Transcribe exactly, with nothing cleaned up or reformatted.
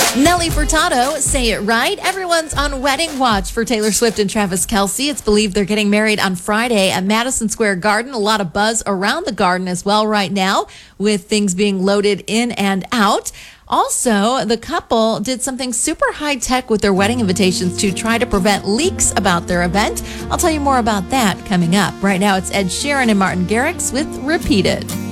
Nelly Furtado, say it right. Everyone's on wedding watch for Taylor Swift and Travis Kelce. It's believed they're getting married on Friday at Madison Square Garden. A lot of buzz around the garden as well right now, with things being loaded in and out. Also, the couple did something super high tech with their wedding invitations to try to prevent leaks about their event. I'll tell you more about that coming up. Right now, it's Ed Sheeran and Martin Garrix with Repeat It.